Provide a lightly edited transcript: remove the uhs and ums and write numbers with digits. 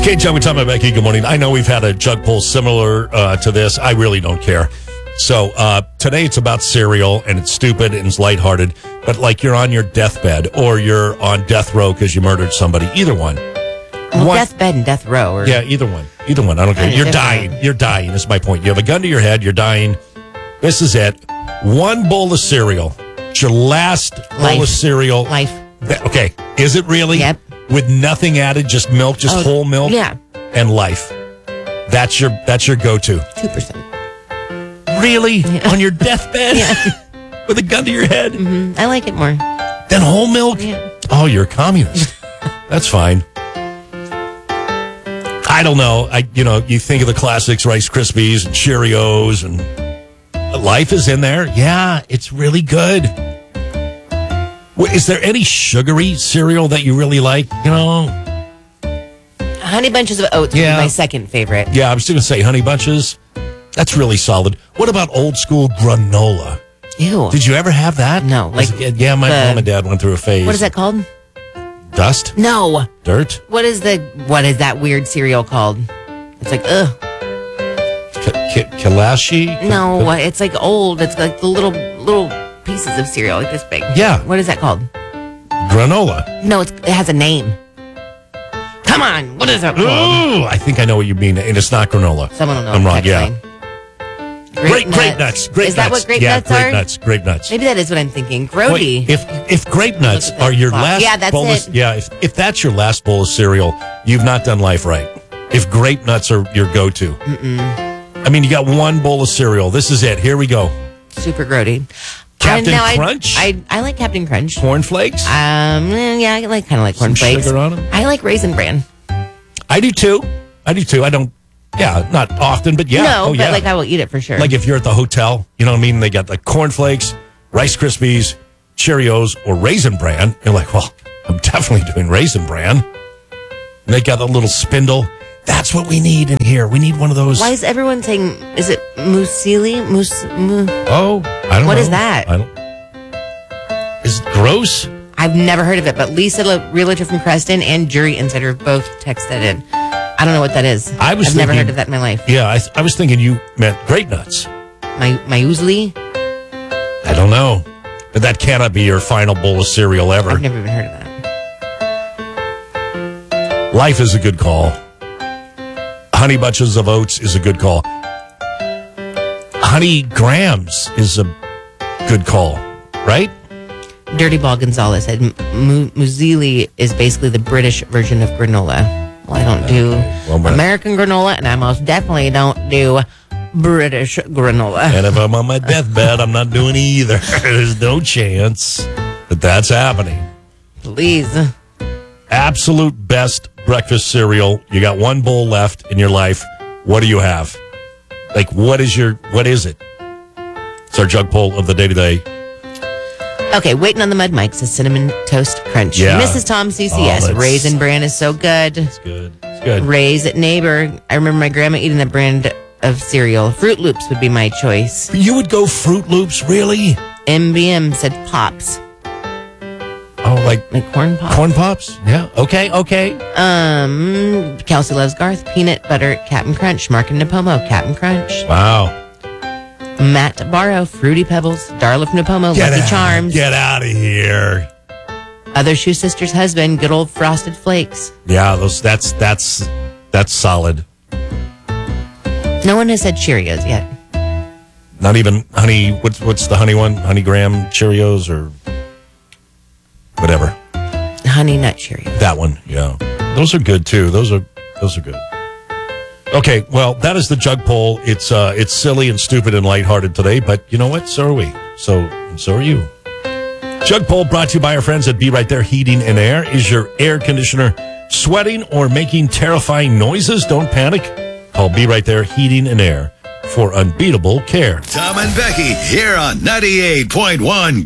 Kate, John, Tom, and Becky, good morning. I know we've had a jug poll similar to this. I really don't care. So today it's about cereal, and it's stupid and it's lighthearted. But like you're on your deathbed or you're on death row because you murdered somebody. Either one. Well, deathbed and death row. Or... Yeah, either one. Either one. I don't care. You're dying. You're dying is my point. You have a gun to your head. You're dying. This is it. One bowl of cereal. It's your last bowl of cereal. Life. Okay. Is it really? Yep. With nothing added, just milk, just whole milk? Yeah. And life. That's your go-to. 2%. Really? Yeah. On your deathbed? Yeah. With a gun to your head? Mm-hmm. I like it more. Than whole milk? Yeah. Oh, you're a communist. That's fine. I don't know. You think of the classics, Rice Krispies and Cheerios, and life is in there. Yeah, it's really good. Is there any sugary cereal that you really like? Honey Bunches of Oats would be my second favorite. Yeah, I was going to say Honey Bunches. That's really solid. What about old school granola? Ew. Did you ever have that? No. My mom and dad went through a phase. What is that called? Dust? No. Dirt? What is that weird cereal called? It's like, ugh. Kalashi? No, it's like old. It's like the little pieces of cereal, like this big. Yeah. What is that called? Granola. No, it has a name. Come on, what is that called? Ooh, I think I know what you mean, and it's not granola. Someone will know. I'm wrong, yeah. Grape nuts. Is that what grape nuts are? Grape nuts. Maybe that is what I'm thinking. Grody. Wait, if grape nuts are your last bowl of, if that's your last bowl of cereal, you've not done life right. If grape nuts are your go-to. I mean, you got one bowl of cereal. This is it. Here we go. Super grody. Captain Crunch? I like Captain Crunch. Cornflakes? Yeah, I kind of like cornflakes. Sugar on them? I like Raisin Bran. I do too. I don't, not often, but yeah. No, but like I will eat it for sure. Like if you're at the hotel, you know what I mean? They got like cornflakes, Rice Krispies, Cheerios, or Raisin Bran. You're like, well, I'm definitely doing Raisin Bran. And they got a little spindle. That's what we need in here. We need one of those. Why is everyone saying, is it muesli? Oh, I don't know. What is that? Is it gross? I've never heard of it, but Lisa, realtor from Creston, and Jury Insider both texted in. I don't know what that is. I've never heard of that in my life. Yeah, I was thinking you meant grape nuts. My muesli? I don't know. But that cannot be your final bowl of cereal ever. I've never even heard of that. Life is a good call. Honey Bunches of Oats is a good call. Honey Grams is a good call, right? Dirty Ball Gonzalez said muesli is basically the British version of granola. Well, I don't do American granola, and I most definitely don't do British granola. And if I'm on my deathbed, I'm not doing either. There's no chance that that's happening. Please. Absolute best breakfast cereal. You got one bowl left in your life. What do you have? Like, what is it? It's our jug poll of the day today. Okay, Waiting on the Mud Mike says Cinnamon Toast Crunch. Yeah. Mrs. Tom CCS, Raisin Bran is so good. It's good. It's good. Ray's at Neighbor. I remember my grandma eating that brand of cereal. Fruit Loops would be my choice. You would go Fruit Loops, really? MBM said Pops. Oh, like Corn Pops? Corn Pops? Yeah. Okay. Kelsey loves Garth. Peanut Butter Captain Crunch. Mark and Napomo Captain Crunch. Wow. Matt Barrow, Fruity Pebbles. Darla from Napomo, Lucky Charms. Get out of here. Other Shoe Sister's husband, good old Frosted Flakes. Yeah, that's solid. No one has said Cheerios yet. Not even honey. What's the honey one? Honey Graham Cheerios or whatever. Honey Nut Cheerios. That one. Yeah, those are good too. Those are good. Okay, well, that is the jug poll. It's silly and stupid and lighthearted today, but you know what? So are we. So are you. Jug poll brought to you by our friends at Be Right There Heating and Air. Is your air conditioner sweating or making terrifying noises? Don't panic. Call Be Right There Heating and Air for unbeatable care. Tom and Becky here on 98.1